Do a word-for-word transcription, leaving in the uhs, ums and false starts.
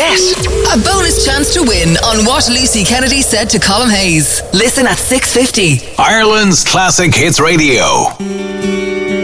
Hit. A bonus chance to win on what Lucy Kennedy said to Colin Hayes. Listen at six fifty. Ireland's Classic Hits Radio.